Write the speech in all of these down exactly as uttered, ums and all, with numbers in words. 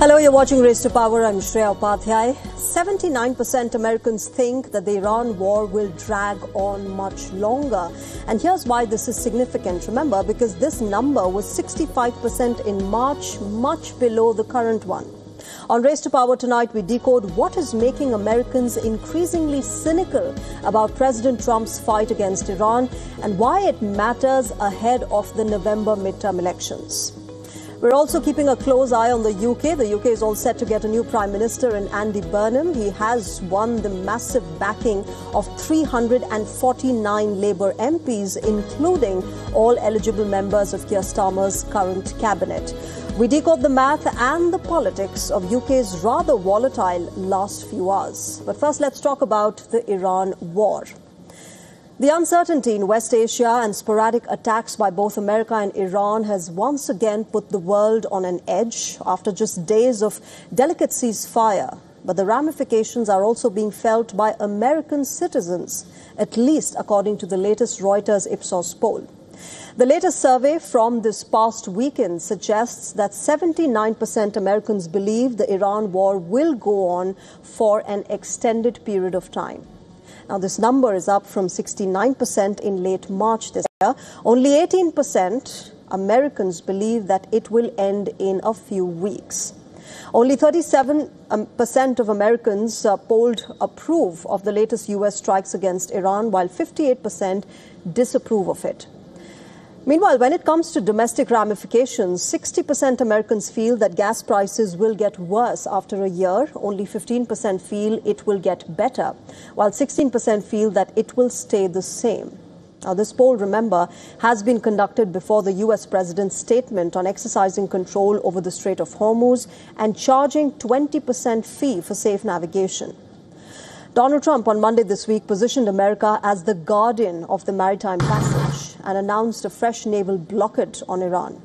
Hello, you're watching Race to Power. I'm Shreya Upadhyay. seventy-nine percent Americans think that the Iran war will drag on much longer. And here's why this is significant. Remember, because this number was sixty-five percent in March, much below the current one. On Race to Power tonight, we decode what is making Americans increasingly cynical about President Trump's fight against Iran and why it matters ahead of the November midterm elections. We're also keeping a close eye on the U K. The U K is all set to get a new Prime Minister in Andy Burnham. He has won the massive backing of three hundred forty-nine Labour M Ps, including all eligible members of Keir Starmer's current cabinet. We decode the math and the politics of U K's rather volatile last few hours. But first, let's talk about the Iran war. The uncertainty in West Asia and sporadic attacks by both America and Iran has once again put the world on an edge after just days of delicate ceasefire. But the ramifications are also being felt by American citizens, at least according to the latest Reuters Ipsos poll. The latest survey from this past weekend suggests that seventy-nine percent Americans believe the Iran war will go on for an extended period of time. Now, this number is up from sixty-nine percent in late March this year. Only eighteen percent Americans believe that it will end in a few weeks. Only thirty-seven percent of Americans uh, polled approve of the latest U S strikes against Iran, while fifty-eight percent disapprove of it. Meanwhile, when it comes to domestic ramifications, sixty percent Americans feel that gas prices will get worse after a year. Only fifteen percent feel it will get better, while sixteen percent feel that it will stay the same. Now, this poll, remember, has been conducted before the U S president's statement on exercising control over the Strait of Hormuz and charging twenty percent fee for safe navigation. Donald Trump on Monday this week positioned America as the guardian of the maritime passage and announced a fresh naval blockade on Iran.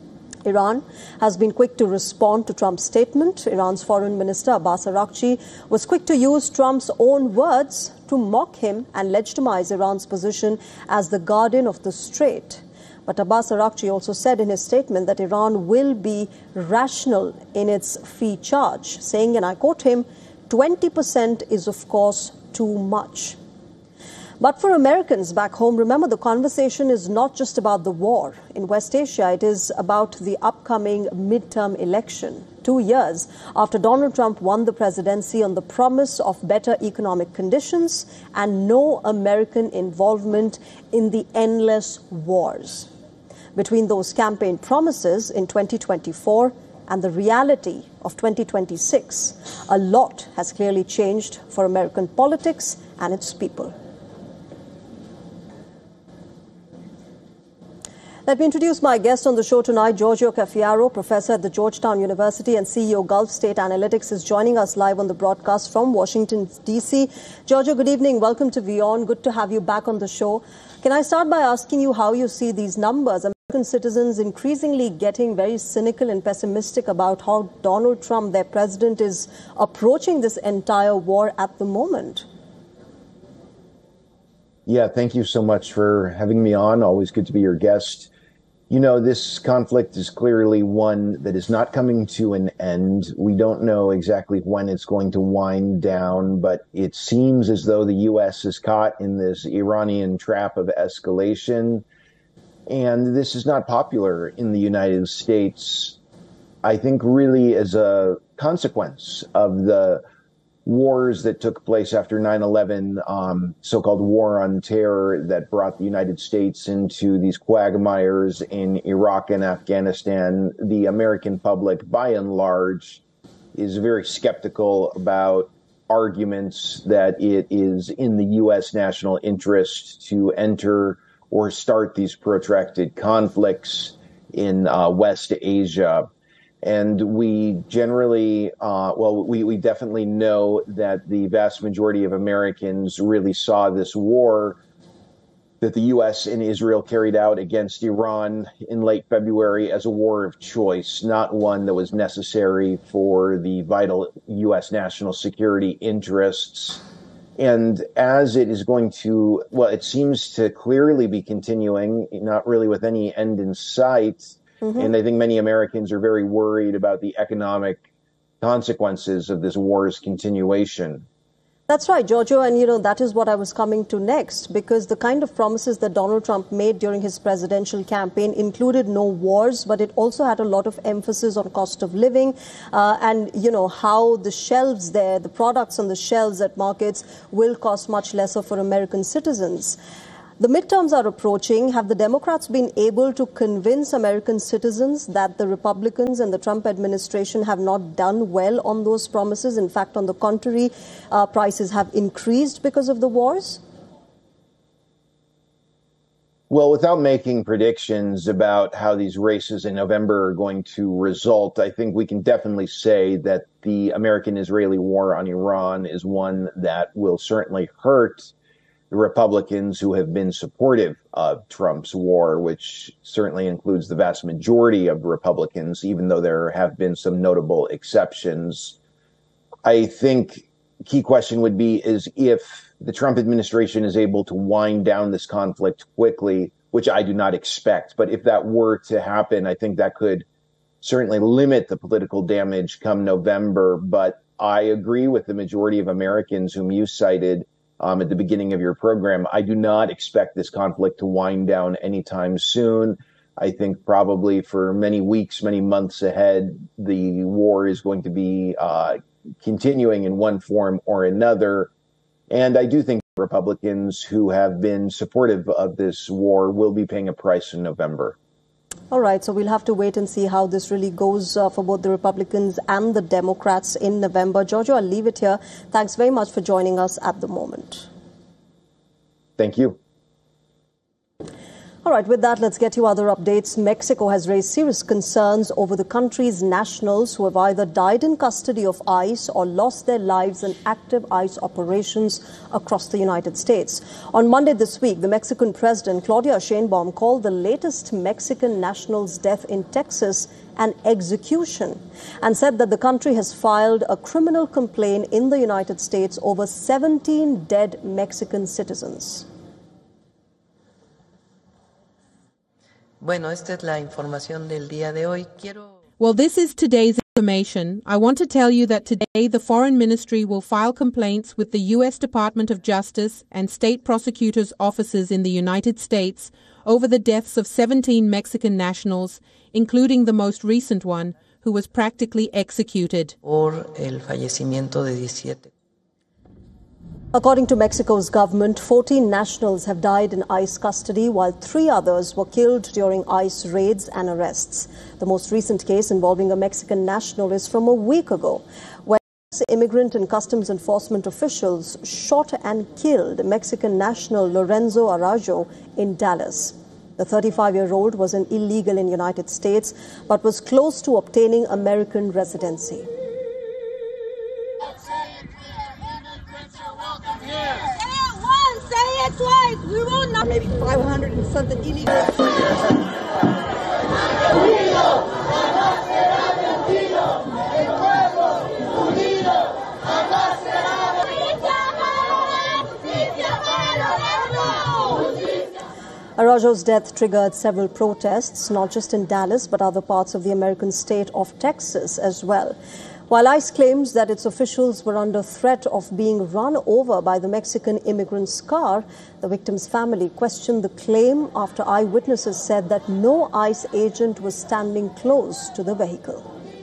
Iran has been quick to respond to Trump's statement. Iran's Foreign Minister Abbas Araghchi was quick to use Trump's own words to mock him and legitimize Iran's position as the guardian of the strait. But Abbas Araghchi also said in his statement that Iran will be rational in its fee charge, saying, and I quote him, twenty percent is, of course, too much. But for Americans back home, remember, the conversation is not just about the war. In West Asia, it is about the upcoming midterm election, two years after Donald Trump won the presidency on the promise of better economic conditions and no American involvement in the endless wars. Between those campaign promises in twenty twenty-four and the reality of twenty twenty-six, a lot has clearly changed for American politics and its people. Let me introduce my guest on the show tonight. Giorgio Cafiero, professor at the Georgetown University and C E O Gulf State Analytics, is joining us live on the broadcast from Washington, D C. Giorgio, good evening. Welcome to WION. Good to have you back on the show. Can I start by asking you how you see these numbers? American citizens increasingly getting very cynical and pessimistic about how Donald Trump, their president, is approaching this entire war at the moment. Yeah, thank you so much for having me on. Always good to be your guest. You know, this conflict is clearly one that is not coming to an end. We don't know exactly when it's going to wind down, but it seems as though the U S is caught in this Iranian trap of escalation. And this is not popular in the United States, I think, really as a consequence of the wars that took place after nine eleven, um, so-called war on terror that brought the United States into these quagmires in Iraq and Afghanistan. The American public, by and large, is very skeptical about arguments that it is in the U S national interest to enter or start these protracted conflicts in uh, West Asia. And we generally, uh, well, we, we definitely know that the vast majority of Americans really saw this war that the U S and Israel carried out against Iran in late February as a war of choice, not one that was necessary for the vital U S national security interests. And as it is going to, well, it seems to clearly be continuing, not really with any end in sight. Mm-hmm. And I think many Americans are very worried about the economic consequences of this war's continuation. That's right, Giorgio, and you know, that is what I was coming to next, because the kind of promises that Donald Trump made during his presidential campaign included no wars, but it also had a lot of emphasis on cost of living uh, and, you know, how the shelves there, the products on the shelves at markets will cost much lesser for American citizens. The midterms are approaching. Have the Democrats been able to convince American citizens that the Republicans and the Trump administration have not done well on those promises? In fact, on the contrary, uh, prices have increased because of the wars? Well, without making predictions about how these races in November are going to result, I think we can definitely say that the American-Israeli war on Iran is one that will certainly hurt the Republicans who have been supportive of Trump's war, which certainly includes the vast majority of Republicans, even though there have been some notable exceptions. I think key question would be is if the Trump administration is able to wind down this conflict quickly, which I do not expect, but if that were to happen, I think that could certainly limit the political damage come November. But I agree with the majority of Americans whom you cited Um, at the beginning of your program. I do not expect this conflict to wind down anytime soon. I think probably for many weeks, many months ahead, the war is going to be uh, continuing in one form or another. And I do think Republicans who have been supportive of this war will be paying a price in November. All right, so we'll have to wait and see how this really goes uh, for both the Republicans and the Democrats in November. Giorgio, I'll leave it here. Thanks very much for joining us at the moment. Thank you. All right, with that, let's get to other updates. Mexico has raised serious concerns over the country's nationals who have either died in custody of ICE or lost their lives in active ICE operations across the United States. On Monday this week, the Mexican president, Claudia Sheinbaum, called the latest Mexican national's death in Texas an execution and said that the country has filed a criminal complaint in the United States over seventeen dead Mexican citizens. Bueno, esta es la información del día de hoy. Quiero... Well, this is today's information. I want to tell you that today the Foreign Ministry will file complaints with the U S Department of Justice and state prosecutors' offices in the United States over the deaths of seventeen Mexican nationals, including the most recent one, who was practically executed. Por el fallecimiento de diecisiete. According to Mexico's government, fourteen nationals have died in ICE custody, while three others were killed during ICE raids and arrests. The most recent case involving a Mexican national is from a week ago, where immigrant and customs enforcement officials shot and killed Mexican national Lorenzo Araujo in Dallas. The thirty-five-year-old was an illegal in the United States, but was close to obtaining American residency. Twice. We will not maybe five hundred and something illegal. Araujo's death triggered several protests, not just in Dallas, but other parts of the American state of Texas as well. While ICE claims that its officials were under threat of being run over by the Mexican immigrant's car, the victim's family questioned the claim after eyewitnesses said that no ICE agent was standing close to the vehicle.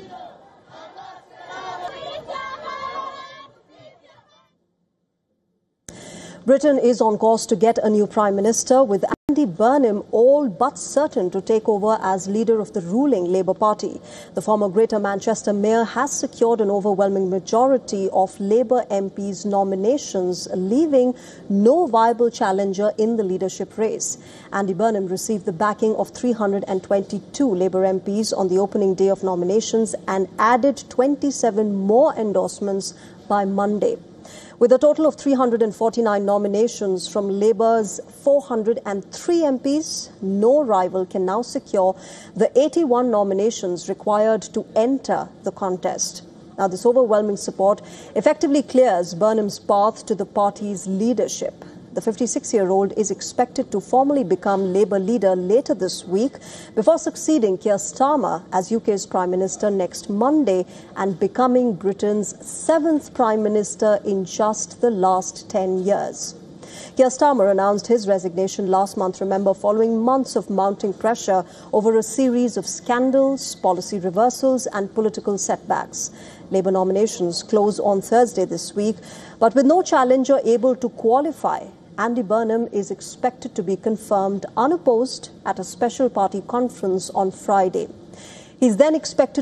Britain is on course to get a new Prime Minister, with Andy Burnham all but certain to take over as leader of the ruling Labour Party. The former Greater Manchester Mayor has secured an overwhelming majority of Labour M Ps' nominations, leaving no viable challenger in the leadership race. Andy Burnham received the backing of three hundred twenty-two Labour M Ps on the opening day of nominations and added twenty-seven more endorsements by Monday. With a total of three hundred forty-nine nominations from Labour's four hundred three M Ps, no rival can now secure the eighty-one nominations required to enter the contest. Now, this overwhelming support effectively clears Burnham's path to the party's leadership. The fifty-six-year-old is expected to formally become Labour leader later this week before succeeding Keir Starmer as U K's Prime Minister next Monday and becoming Britain's seventh Prime Minister in just the last ten years. Keir Starmer announced his resignation last month, remember, following months of mounting pressure over a series of scandals, policy reversals and political setbacks. Labour nominations close on Thursday this week, but with no challenger able to qualify, Andy Burnham is expected to be confirmed unopposed at a special party conference on Friday. He's then expected